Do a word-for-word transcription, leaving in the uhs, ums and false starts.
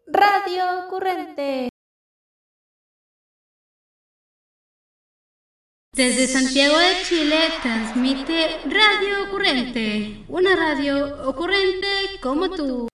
Radio Ocurrente. Desde Santiago de Chile transmite Radio Ocurrente, una radio ocurrente como tú.